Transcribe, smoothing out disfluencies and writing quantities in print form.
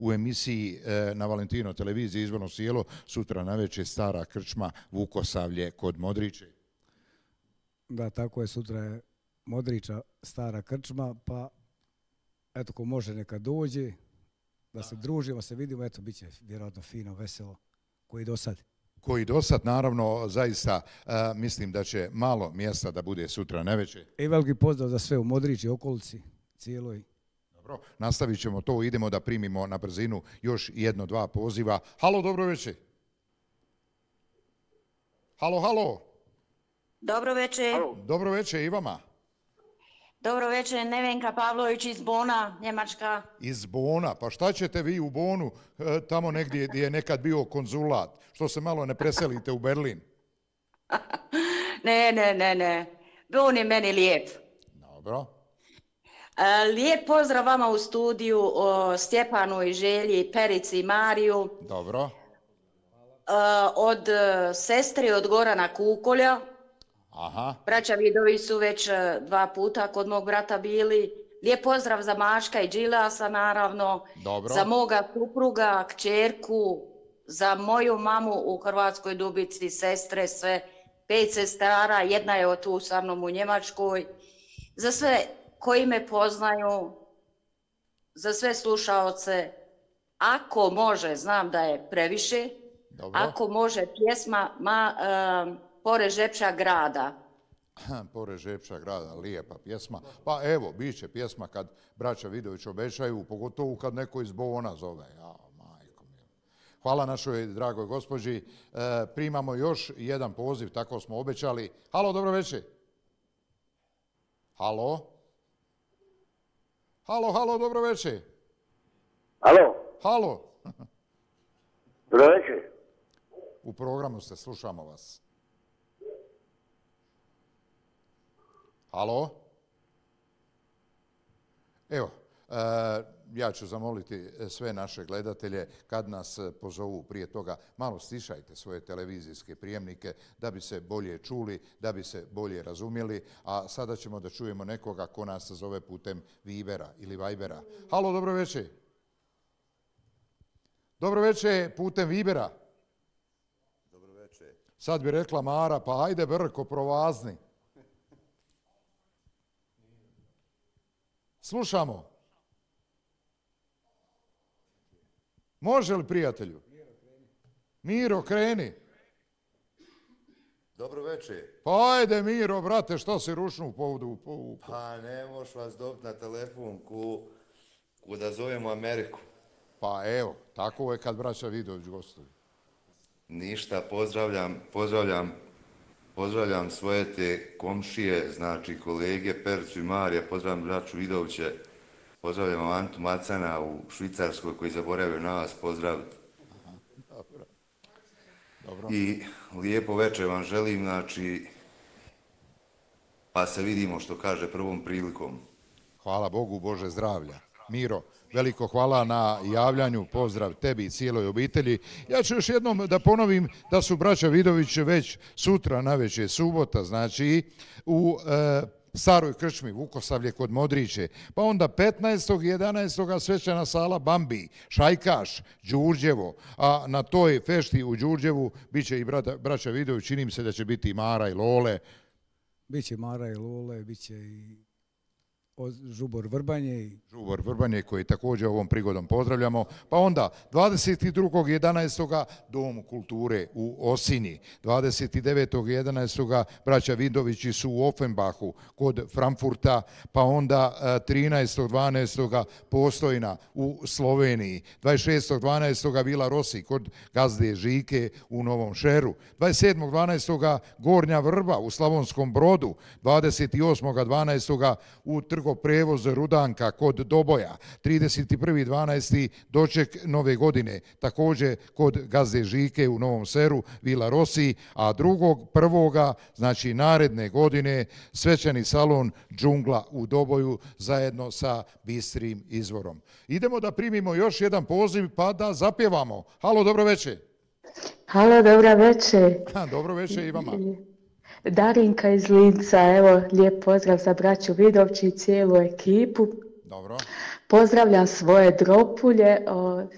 u emisiji na Valentino televiziji Izborno sjelo, sutra navečer Stara krčma Vukosavlje kod Modriče. Da, tako je, sutra je Modriča Stara krčma, pa eto ko može neka dođe, da se družimo, se vidimo, eto bit će vjerojatno fino, veselo, koji do sad. Koji do sad, naravno, zaista mislim da će malo mjesta da bude sutra navečer. I veliki pozdrav za sve u Modriči, okolici, cijeloj. Dobro, nastavit ćemo to, idemo da primimo na brzinu još jedno, dva poziva. Halo, dobro večer. Halo, halo. Dobro večer. Dobro večer i vama. Dobro večer, Nevenka Pavlović iz Bona, Njemačka. Iz Bona, pa šta ćete vi u Bonu, tamo negdje gdje je nekad bio konzulat, što se malo ne preselite u Berlin? Ne. Bon je meni lijep. Dobro. Lijep pozdrav vama u studiju, Stjepanu i Želji, Perici i Mariju. Dobro. Od sestri od Gorana Kukolja. Aha. Braća Vidovi su već 2 puta kod mog brata bili. Lijep pozdrav za Maška i Đilasa, naravno. Dobro. Za moga supruga, kćerku, za moju mamu u Hrvatskoj Dubici, sestre, sve 5 sestara, jedna je tu sa mnom u Njemačkoj. Za sve koji me poznaju, za sve slušaoce, ako može, znam da je previše, dobro. Ako može pjesma Pored Žepča grada. Pored Žepča grada, lijepa pjesma. Pa evo, bit će pjesma kad braća Vidović obećaju, pogotovo kad neko iz Bona zove. Majko mila. Hvala našoj dragoj gospođi. Primamo još jedan poziv, tako smo obećali. Halo, dobro večer. Halo? Halo, dobro večer. Halo. Dobro večer. U programu ste, slušamo vas. Halo? Evo, ja ću zamoliti sve naše gledatelje kad nas pozovu prije toga, malo stišajte svoje televizijske prijemnike da bi se bolje čuli, da bi se bolje razumjeli, a sada ćemo da čujemo nekoga ko nas zove putem Vibera ili Vibera. Halo, dobro večer. Dobro večer, putem Vibera. Dobro večer. Sad bi rekla Mara, pa ajde Brko, provazni. Slušamo. Može li, prijatelju? Miro, kreni. Dobro večer. Pa ajde, Miro, brate, što si rušnu u povodu? Pa ne moš vas dobiti na telefon ko da zovemo Ameriku. Pa evo, tako je kad braća Vidović gostuju. Ništa, pozdravljam svoje te komšije, znači kolege Pericu i Marija, pozdravljam braću Vidoviće, pozdravljam Antu Macana u Švicarskoj koji zaboravio na vas pozdraviti. Dobro. I lijepo večer vam želim, znači, pa se vidimo što kaže prvom prilikom. Hvala Bogu, Bože zdravlja. Miro, veliko hvala na javljanju, pozdrav tebi i cijeloj obitelji. Ja ću još jednom da ponovim da su braća Vidović već sutra navečer, subota, znači u Staroj krčmi Vukosavlje kod Modriče, pa onda 15.11. svečana sala Bambi, Šajkaš, Đurđevo, a na toj fešti u Đurđevu bit će i braća Vidović, čini mi se da će biti i Mara i Lole. Biće Mara i Lole, biće i Žubor Vrbanje. Žubor Vrbanje koji također ovom prigodom pozdravljamo. Pa onda 22.11. Dom kulture u Osinji. 29.11. braća Vidovići su u Offenbachu kod Frankfurta. Pa onda 13.12. Postojna u Sloveniji. 26.12. Vila Rosi kod gazde Žike u Novom Šeru. 27.12. Gornja Vrba u Slavonskom Brodu. 28.12. u Trgoprevoz Rudanka kod Doboja, 31.12. doček Nove godine, također kod gazde Žike u Novom Seru, Vila Rosi, a 2.1. znači naredne godine svečani salon Džungla u Doboju zajedno sa Bistrim izvorom. Idemo da primimo još jedan poziv pa da zapjevamo. Halo, dobro večer. Halo, dobro večer. Dobro večer i vama. Darinka iz Linca, evo, lijep pozdrav za braću Vidović i cijelu ekipu. Dobro. Pozdravljam svoje dropulje,